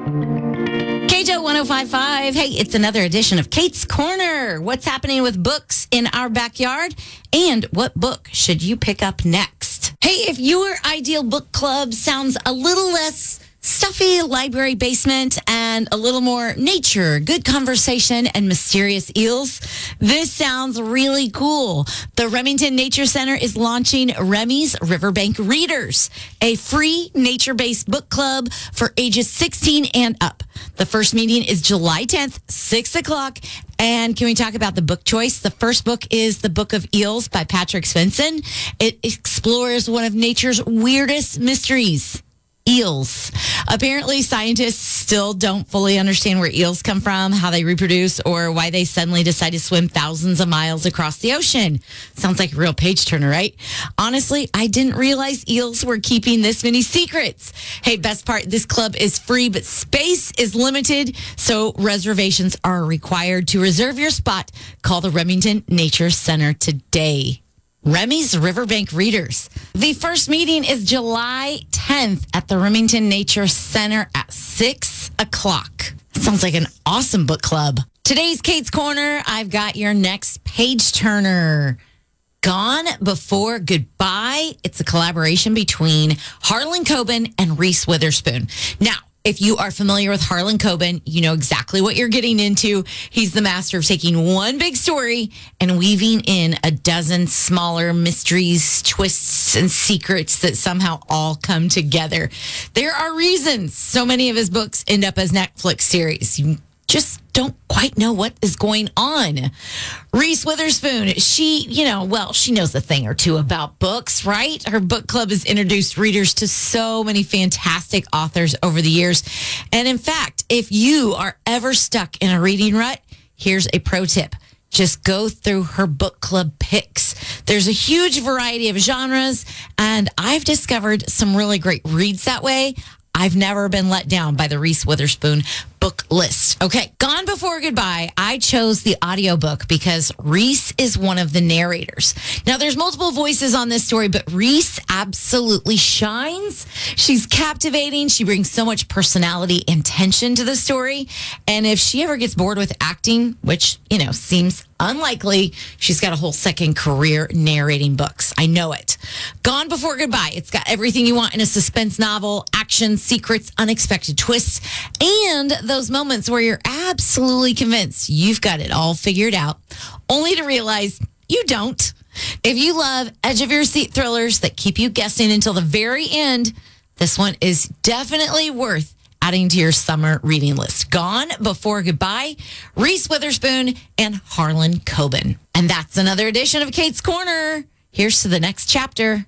KJO 105.5. Hey, it's another edition of Kate's Corner. What's happening with books in our backyard? And what book should you pick up next? Hey, if your ideal book club sounds a little less stuffy library basement and a little more nature, good conversation, and mysterious eels, this sounds really cool. The Remington Nature Center is launching Remy's Riverbank Readers, a free nature-based book club for ages 16 and up. The first meeting is July 10th, 6 o'clock. And can we talk about the book choice? The first book is The Book of Eels by Patrick Svensson. It explores one of nature's weirdest mysteries. Eels. Apparently, scientists still don't fully understand where eels come from, how they reproduce, or why they suddenly decide to swim thousands of miles across the ocean. Sounds like a real page turner, right? Honestly, I didn't realize eels were keeping this many secrets. Hey, best part, this club is free, but space is limited, so reservations are required. To reserve your spot, call the Remington Nature Center today. Remy's Riverbank Readers. The first meeting is July 10th at the Remington Nature Center at 6 o'clock. Sounds like an awesome book club. Today's Kate's Corner, I've got your next page turner. Gone Before Goodbye. It's a collaboration between Harlan Coben and Reese Witherspoon. Now, if you are familiar with Harlan Coben, you know exactly what you're getting into. He's the master of taking one big story and weaving in a dozen smaller mysteries, twists, and secrets that somehow all come together. There are reasons so many of his books end up as Netflix series. You just don't quite know what is going on. Reese Witherspoon, she knows a thing or two about books, right? Her book club has introduced readers to so many fantastic authors over the years. And in fact, if you are ever stuck in a reading rut, here's a pro tip. Just go through her book club picks. There's a huge variety of genres, and I've discovered some really great reads that way. I've never been let down by the Reese Witherspoon book list. Okay, Gone Before Goodbye. I chose the audiobook because Reese is one of the narrators. Now, there's multiple voices on this story, but Reese absolutely shines. She's captivating. She brings so much personality and tension to the story. And if she ever gets bored with acting, which, seems unlikely, she's got a whole second career narrating books. I know it. Gone Before Goodbye. It's got everything you want in a suspense novel: action, secrets, unexpected twists, and those moments where you're absolutely convinced you've got it all figured out, only to realize you don't. If you love edge-of-your-seat thrillers that keep you guessing until the very end, this one is definitely worth adding to your summer reading list. Gone Before Goodbye, Reese Witherspoon, and Harlan Coben. And that's another edition of Kate's Corner. Here's to the next chapter.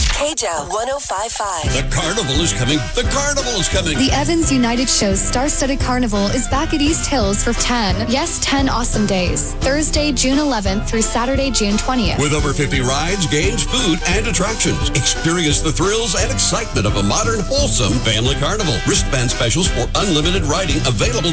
KJO 105.5. The carnival is coming. The carnival is coming. The Evans United Show's star-studded carnival is back at East Hills for 10 awesome days. Thursday, June 11th through Saturday, June 20th. With over 50 rides, games, food, and attractions. Experience the thrills and excitement of a modern, wholesome family carnival. Wristband specials for unlimited riding available